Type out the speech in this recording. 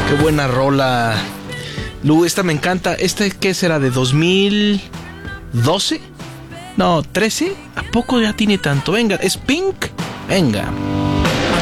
Qué buena rola. Lu, esta me encanta. ¿Esta qué será? ¿De 2012? No, 13. ¿A poco ya tiene tanto? Venga, es Pink. Venga.